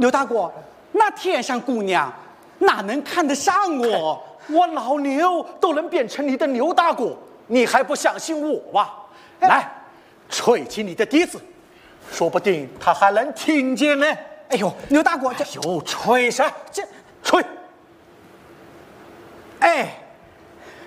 刘大哥，那天上姑娘哪能看得上我？我老牛都能变成你的刘大哥，你还不相信我吧？来，吹起你的笛子，说不定他还能听见呢。哎呦，刘大哥，这吹噻， 这吹。